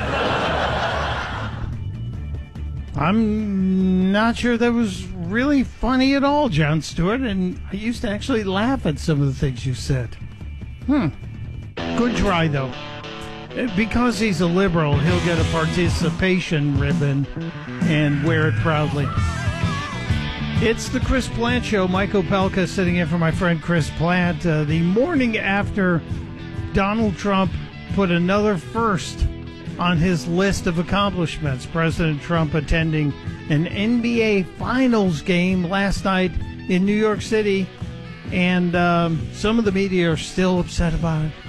I'm not sure that was really funny at all, Jon Stewart, and I used to actually laugh at some of the things you said. Hmm. Good try, though. Because he's a liberal, he'll get a participation ribbon and wear it proudly. It's the Chris Plante Show. Mike Opelka sitting in for my friend Chris Plante. Uh, the morning after Donald Trump put another first on his list of accomplishments. President Trump attending an N B A Finals game last night in New York City. And um, some of the media are still upset about it.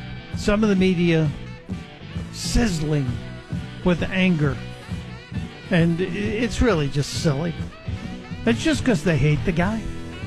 Some of the media sizzling with anger And it's really just silly. It's just because they hate the guy.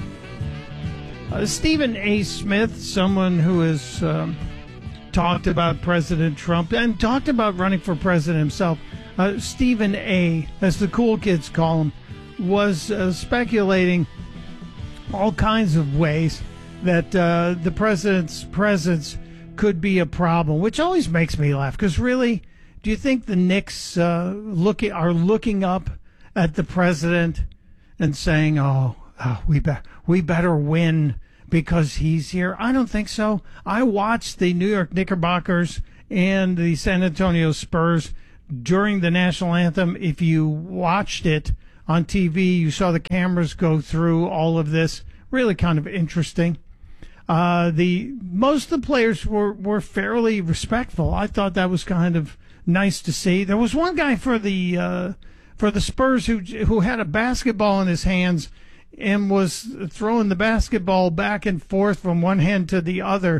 Uh, Stephen A. Smith, someone who has um, talked about President Trump and talked about running for president himself, uh, Stephen A., as the cool kids call him, was uh, speculating all kinds of ways that uh, the president's presence could be a problem, which always makes me laugh. Because really, do you think the Knicks uh, looking are looking up at the president and saying, "Oh, oh we be- we better win because he's here"? I don't think so. I watched the New York Knickerbockers and the San Antonio Spurs during the national anthem. If you watched it on T V, you saw the cameras go through all of this. Really kind of interesting. Uh, the most of the players were, were fairly respectful. I thought that was kind of nice to see. There was one guy for the uh, for the Spurs who who had a basketball in his hands and was throwing the basketball back and forth from one hand to the other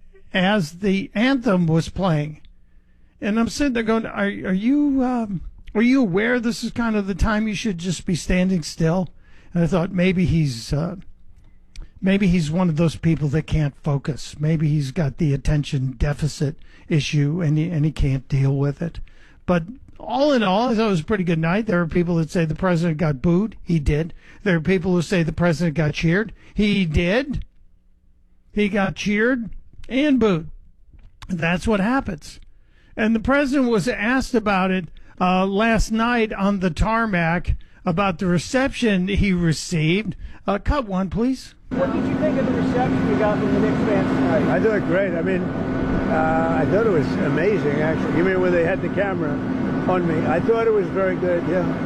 as the anthem was playing. And I'm sitting there going, "Are are you um, are you aware this is kind of the time you should just be standing still?" And I thought maybe he's. Uh, Maybe he's one of those people that can't focus. Maybe he's got the attention deficit issue and he, and he can't deal with it. But all in all, I thought it was a pretty good night. There are people that say the president got booed. He did. There are people who say the president got cheered. He did. He got cheered and booed. That's what happens. And the president was asked about it uh, last night on the tarmac about the reception he received. Uh, cut one, please. What did you think of the reception you got from the Knicks fans tonight? I thought it great. I mean, uh, I thought it was amazing, actually. You mean when they had the camera on me? I thought it was very good,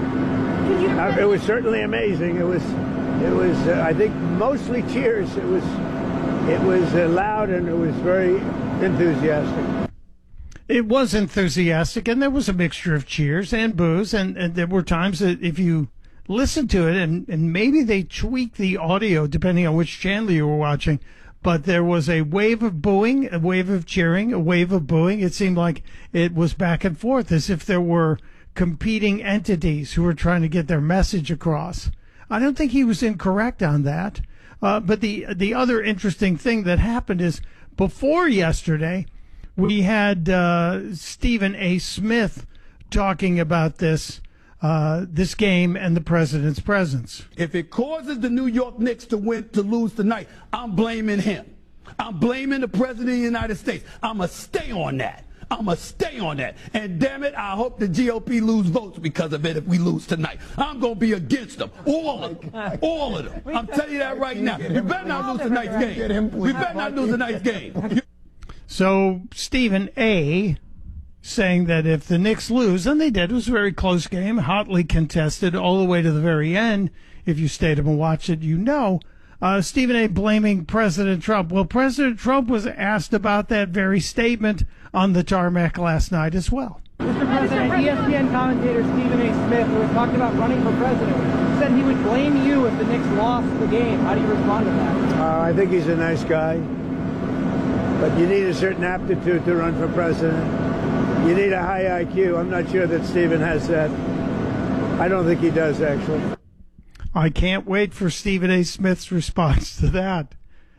yeah. Uh, it was certainly amazing. It was, it was. Uh, I think mostly cheers. It was, it was uh, loud and it was very enthusiastic. It was enthusiastic, and there was a mixture of cheers and boos, and, and there were times that if you listen to it, and, and maybe they tweak the audio depending on which channel you were watching, but there was a wave of booing, a wave of cheering, a wave of booing. It seemed like it was back and forth as if there were competing entities who were trying to get their message across. I don't think he was incorrect on that. Uh, but the the other interesting thing that happened is before yesterday, we had uh, Stephen A. Smith talking about this Uh, this game and the president's presence. If it causes the New York Knicks to win, to lose tonight, I'm blaming him. I'm blaming the president of the United States. I'm going to stay on that. I'm going to stay on that. And damn it, I hope the G O P lose votes because of it if we lose tonight. I'm going to be against them. All of them. All of them. I'm telling you that right now. We better not lose tonight's game. We better not lose tonight's game. So, Stephen A., saying that if the Knicks lose, and they did, it was a very close game, hotly contested all the way to the very end. If you stayed up and watched it, you know. Uh, Stephen A. blaming President Trump. Well, President Trump was asked about that very statement on the tarmac last night as well. Mister President, E S P N commentator Stephen A. Smith, who was talking about running for president, said he would blame you if the Knicks lost the game. How do you respond to that? Uh, I think he's a nice guy, but you need a certain aptitude to run for president. You need a high I Q. I'm not sure that Stephen has that. I don't think he does, actually. I can't wait for Stephen A. Smith's response to that.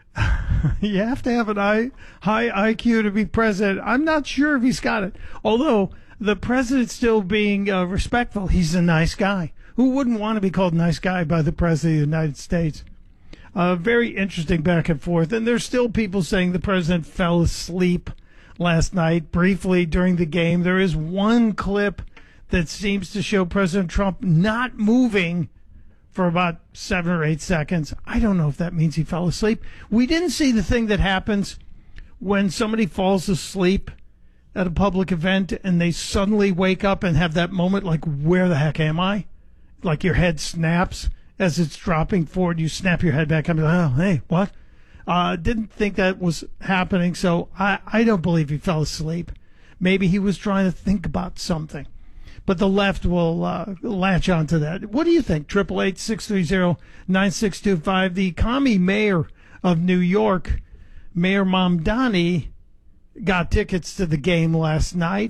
You have to have an high, high I Q to be president. I'm not sure if he's got it. Although the president's still being uh, respectful. He's a nice guy. Who wouldn't want to be called nice guy by the president of the United States? Uh, very interesting back and forth. And there's still people saying the president fell asleep last night briefly during the game. There is one clip that seems to show President Trump not moving for about seven or eight seconds. I don't know if that means he fell asleep. We didn't see the thing that happens when somebody falls asleep at a public event and they suddenly wake up and have that moment like, where the heck am I? Like your head snaps as it's dropping forward. You snap your head back up and like, oh, hey, what? Uh, didn't think that was happening, so I, I don't believe he fell asleep. Maybe he was trying to think about something. But the left will uh, latch onto that. What do you think? triple eight, six three zero, nine six two five. The commie mayor of New York, Mayor Mamdani, got tickets to the game last night,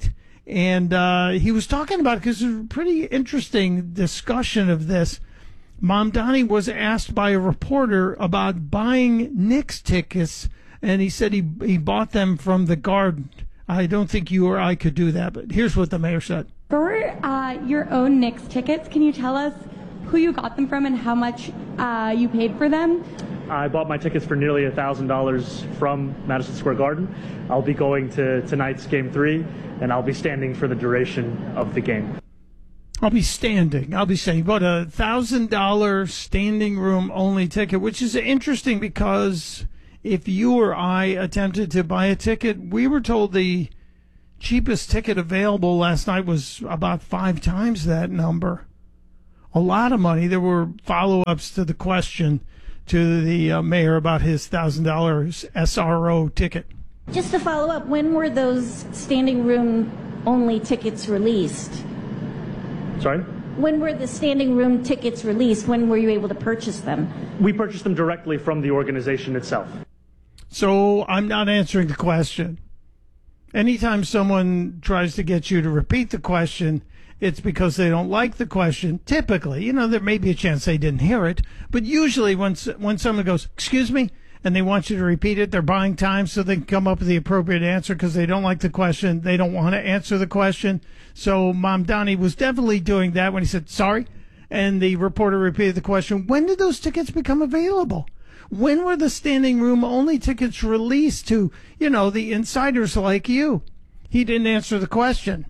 And uh, he was talking about it because it was a pretty interesting discussion of this. Mamdani was asked by a reporter about buying Knicks tickets, and he said he he bought them from the Garden. I don't think you or I could do that, but here's what the mayor said. For uh, your own Knicks tickets, can you tell us who you got them from and how much uh, you paid for them? I bought my tickets for nearly one thousand dollars from Madison Square Garden. I'll be going to tonight's Game three, and I'll be standing for the duration of the game. I'll be standing. I'll be standing. But a one thousand dollars standing room only ticket, which is interesting because if you or I attempted to buy a ticket, we were told the cheapest ticket available last night was about five times that number. A lot of money. There were follow-ups to the question to the uh, mayor about his one thousand dollars S R O ticket. Just to follow up, when were those standing room only tickets released? Sorry? When were the standing room tickets released? When were you able to purchase them? We purchased them directly from the organization itself. So I'm not answering the question. Anytime someone tries to get you to repeat the question, it's because they don't like the question. Typically, you know, there may be a chance they didn't hear it, but usually when, when someone goes, excuse me, and they want you to repeat it, they're buying time so they can come up with the appropriate answer because they don't like the question. They don't want to answer the question. So Mamdani was definitely doing that when he said, sorry, and the reporter repeated the question, when did those tickets become available? When were the standing room only tickets released to, you know, the insiders like you? He didn't answer the question.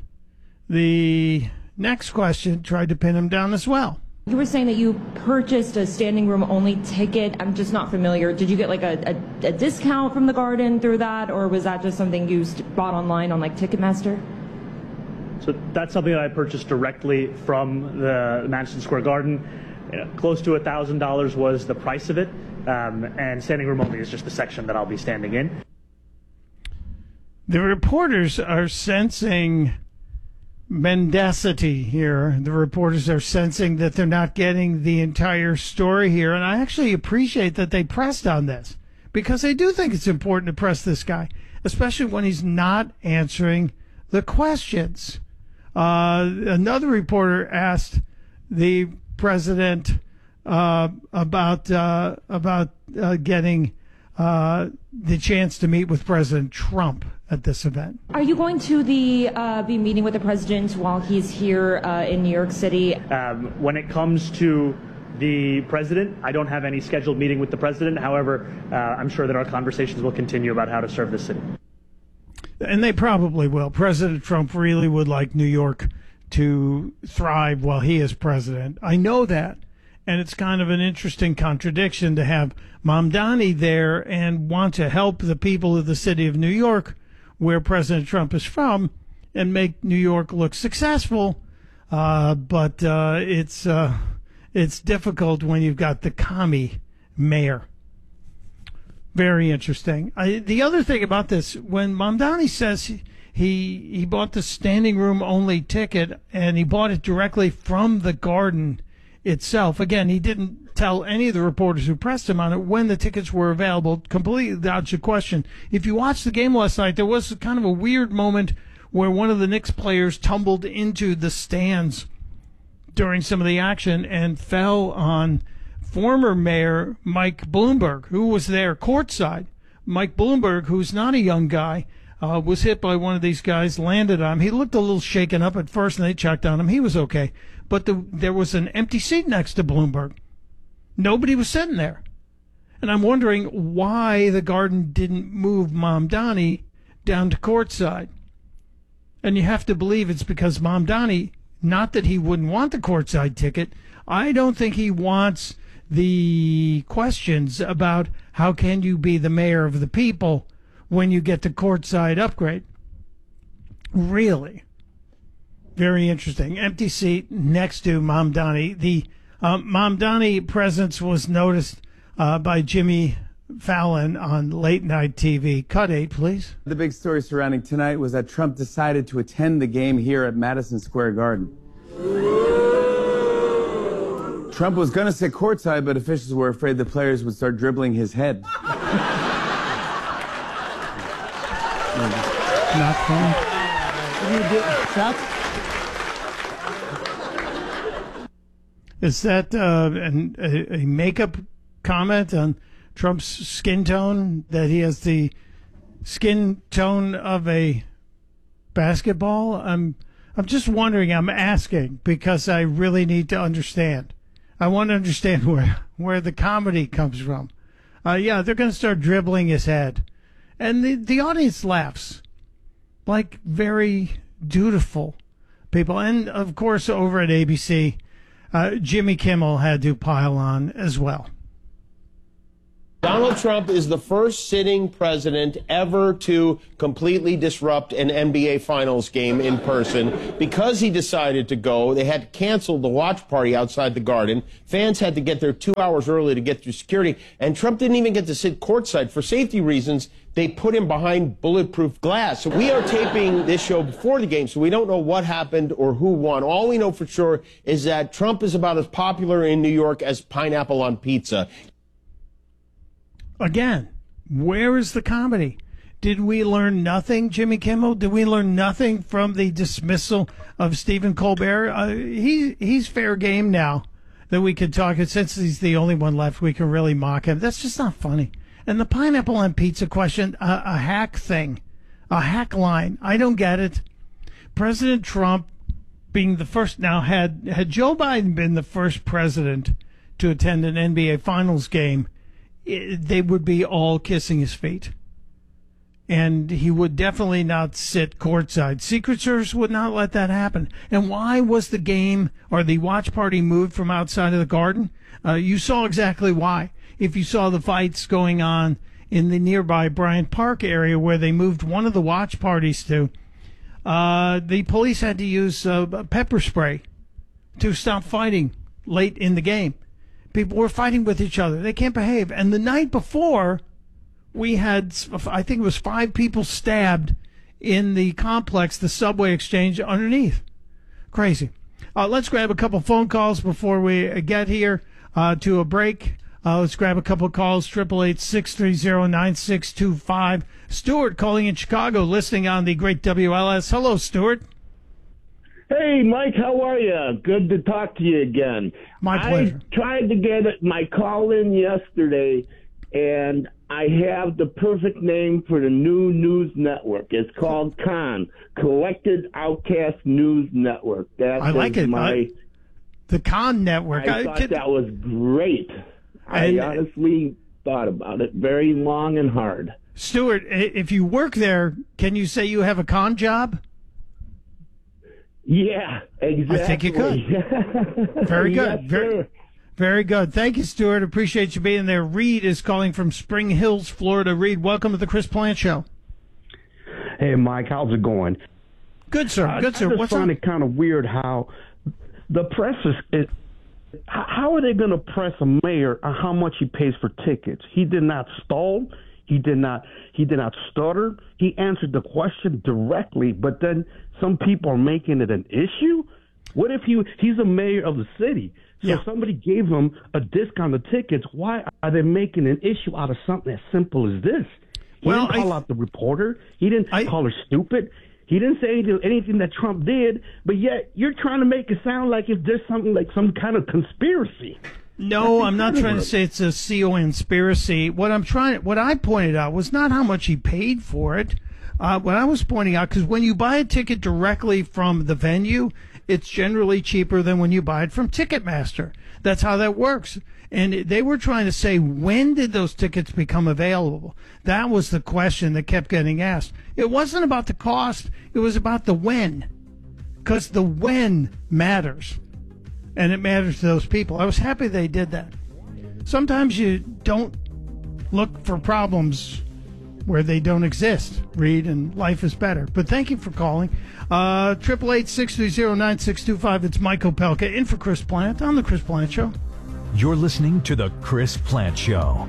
The next question tried to pin him down as well. You were saying that you purchased a standing room only ticket. I'm just not familiar. Did you get like a, a, a discount from the Garden through that, or was that just something you bought online on like Ticketmaster? So that's something that I purchased directly from the Madison Square Garden. You know, close to one thousand dollars was the price of it, um, and standing room only is just the section that I'll be standing in. The reporters are sensing mendacity here. The reporters are sensing that they're not getting the entire story here, and I actually appreciate that they pressed on this because I do think it's important to press this guy, especially when he's not answering the questions. Uh, another reporter asked the president uh, about uh, about uh, getting uh, the chance to meet with President Trump at this event. Are you going to the uh, be meeting with the president while he's here uh, in New York City? Um, when it comes to the president, I don't have any scheduled meeting with the president. However, uh, I'm sure that our conversations will continue about how to serve the city. And they probably will. President Trump really would like New York to thrive while he is president. I know that. And it's kind of an interesting contradiction to have Mamdani there and want to help the people of the city of New York, where President Trump is from, and make New York look successful. Uh, but uh, it's uh, it's difficult when you've got the commie mayor. Very interesting. I, the other thing about this, when Mamdani says he, he he bought the standing room only ticket and he bought it directly from the Garden itself. Again, he didn't tell any of the reporters who pressed him on it when the tickets were available. Completely dodged the question. If you watched the game last night, there was kind of a weird moment where one of the Knicks players tumbled into the stands during some of the action and fell on former Mayor Mike Bloomberg, who was there courtside. Mike Bloomberg, who's not a young guy, uh, was hit by one of these guys, landed on him. He looked a little shaken up at first, and they checked on him. He was okay. But the, there was an empty seat next to Bloomberg. Nobody was sitting there. And I'm wondering why the Garden didn't move Mamdani down to courtside. And you have to believe it's because Mamdani, not that he wouldn't want the courtside ticket, I don't think he wants the questions about how can you be the mayor of the people when you get the courtside upgrade. Really. Very interesting. Empty seat next to Mamdani. The um, Mamdani presence was noticed uh, by Jimmy Fallon on late night T V. Cut eight, please. The big story surrounding tonight was that Trump decided to attend the game here at Madison Square Garden. Trump was going to sit courtside, but officials were afraid the players would start dribbling his head. Not fun. You did, Seth? Is that uh, an, a, a makeup comment on Trump's skin tone, that he has the skin tone of a basketball? I'm I'm just wondering, I'm asking because I really need to understand. I want to understand where, where the comedy comes from. Uh, yeah, they're going to start dribbling his head. And the, the audience laughs like very dutiful people. And, of course, over at A B C, uh, Jimmy Kimmel had to pile on as well. Donald Trump is the first sitting president ever to completely disrupt an N B A Finals game in person. Because he decided to go, they had to cancel the watch party outside the Garden. Fans had to get there two hours early to get through security. And Trump didn't even get to sit courtside. For safety reasons, they put him behind bulletproof glass. So we are taping this show before the game, so we don't know what happened or who won. All we know for sure is that Trump is about as popular in New York as pineapple on pizza. Again, where is the comedy? Did we learn nothing, Jimmy Kimmel? Did we learn nothing from the dismissal of Stephen Colbert? Uh, he he's fair game now that we can talk. Since he's the only one left, we can really mock him. That's just not funny. And the pineapple on pizza question, a, a hack thing, a hack line. I don't get it. President Trump being the first, now had had Joe Biden been the first president to attend an N B A Finals game, it, they would be all kissing his feet. And he would definitely not sit courtside. Secret Service would not let that happen. And why was the game or the watch party moved from outside of the Garden? Uh, you saw exactly why. If you saw the fights going on in the nearby Bryant Park area where they moved one of the watch parties to, uh, the police had to use uh, pepper spray to stop fighting late in the game. People were fighting with each other. They can't behave. And the night before, we had, I think it was five people stabbed in the complex, the subway exchange underneath. Crazy. Uh, let's grab a couple phone calls before we get here uh, to a break. Uh, let's grab a couple of calls, eight eight eight, six three zero, nine six two five. Stuart calling in Chicago, listening on the great W L S. Hello, Stuart. Hey, Mike, how are you? Good to talk to you again. My pleasure. I tried to get my call in yesterday, and I have the perfect name for the new news network. It's called C O N, Collected Outcast News Network. That I like it. My, I, the C O N network. I, I thought could, that was great. I honestly thought about it very long and hard. Stuart, if you work there, can you say you have a con job? Yeah, exactly. I think you could. Very good. Yes, very, sir. very good. Thank you, Stuart. Appreciate you being there. Reed is calling from Spring Hills, Florida. Reed, welcome to the Chris Plant Show. Hey, Mike, how's it going? Good, sir. Uh, Good, sir. I just What's find up? it kind of weird how the press is. It, how are they going to press a mayor on how much he pays for tickets? He did not stall. He did not. He did not stutter. He answered the question directly. But then some people are making it an issue. What if he he's a mayor of the city? So yeah. if somebody gave him a discount of tickets, why are they making an issue out of something as simple as this? He well, didn't call I, out the reporter. He didn't I, call her stupid. He didn't say anything, anything that Trump did, but yet you're trying to make it sound like if there's something like some kind of conspiracy. No, I'm not trying to say it's a C O conspiracy. What I'm trying, what I pointed out was not how much he paid for it. Uh, what I was pointing out, because when you buy a ticket directly from the venue, it's generally cheaper than when you buy it from Ticketmaster. That's how that works. And they were trying to say, when did those tickets become available? That was the question that kept getting asked. It wasn't about the cost. It was about the when. Because the when matters. And it matters to those people. I was happy they did that. Sometimes you don't look for problems where they don't exist, Reed, and life is better. But thank you for calling. Uh, eight eight eight, six three zero, nine six two five. It's Mike Opelka in for Chris Plant on The Chris Plant Show. You're listening to The Chris Plant Show.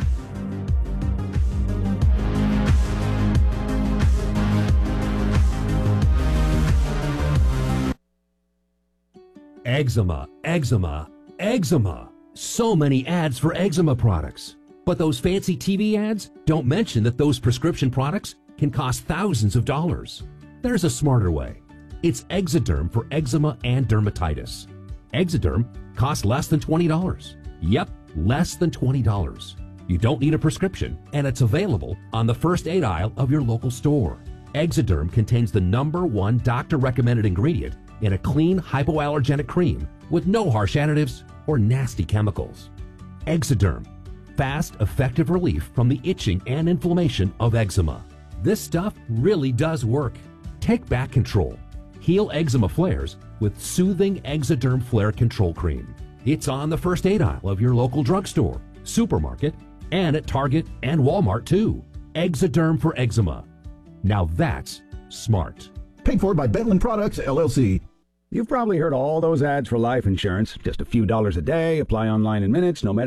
Eczema, eczema, eczema. So many ads for eczema products. But those fancy T V ads don't mention that those prescription products can cost thousands of dollars. there's a smarter way. It's Exoderm for eczema and dermatitis. Exoderm costs less than twenty dollars. Yep, less than twenty dollars. You don't need a prescription, and it's available on the first aid aisle of your local store. Exoderm contains the number one doctor-recommended ingredient in a clean, hypoallergenic cream with no harsh additives or nasty chemicals. Exoderm, fast, effective relief from the itching and inflammation of eczema. This stuff really does work. Take back control. Heal eczema flares with soothing Exoderm Flare Control Cream. It's on the first aid aisle of your local drugstore, supermarket, and at Target and Walmart too. Exoderm for eczema. Now that's smart. Paid for by Bedlin Products, L L C. You've probably heard all those ads for life insurance. Just a few dollars a day, apply online in minutes, no matter